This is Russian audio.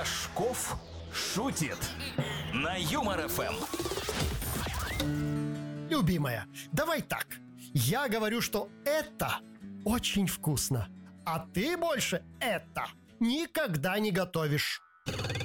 Рожков шутит на Юмор ФМ. Любимая, давай так. Я говорю, что это очень вкусно, а ты больше это никогда не готовишь.